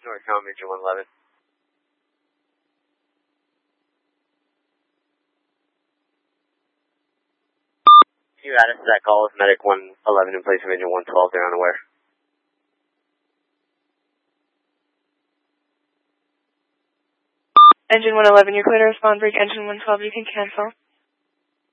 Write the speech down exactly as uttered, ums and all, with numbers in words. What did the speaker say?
Northbound, Engine one eleven. You added to that call with Medic one eleven in place of Engine one twelve, they're unaware. Engine one eleven, you're clear to respond, break Engine one twelve, you can cancel.